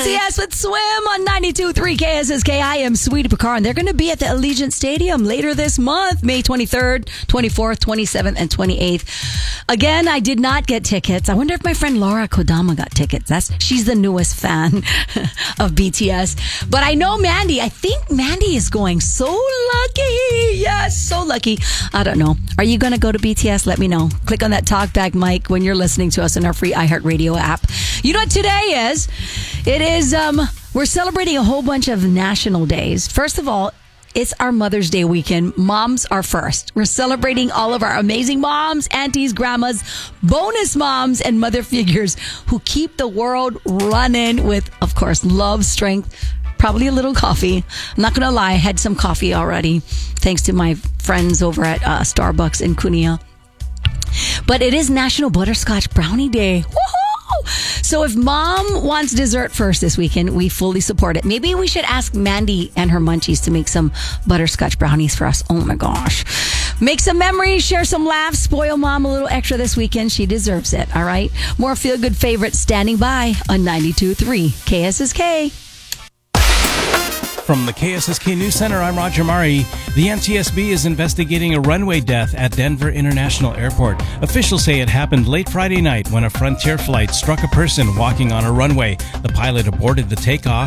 BTS with Swim on 92.3 KSSK. I am Sweetie Picard, and they're going to be at the Allegiant Stadium later this month, May 23rd, 24th, 27th, and 28th. Again, I did not get tickets. I wonder if my friend Laura Kodama got tickets. She's the newest fan of BTS. But I know Mandy. I think Mandy is going. So lucky. Yes, so lucky. I don't know. Are you going to go to BTS? Let me know. Click on that talkback mic when you're listening to us in our free iHeartRadio app. You know what today is? It is, we're celebrating a whole bunch of national days. First of all, it's our Mother's Day weekend. Moms are first. We're celebrating all of our amazing moms, aunties, grandmas, bonus moms, and mother figures who keep the world running with, of course, love, strength, probably a little coffee. I'm not going to lie. I had some coffee already, thanks to my friends over at Starbucks in Cunha. But it is National Butterscotch Brownie Day. Woohoo! So if mom wants dessert first this weekend, we fully support it. Maybe we should ask Mandy and her munchies to make some butterscotch brownies for us. Oh my gosh. Make some memories, share some laughs, spoil mom a little extra this weekend. She deserves it, all right? More feel-good favorites standing by on 92.3 KSSK. From the KSSK News Center, I'm Roger Mari. The NTSB is investigating a runway death at Denver International Airport. Officials say it happened late Friday night when a Frontier flight struck a person walking on a runway. The pilot aborted the takeoff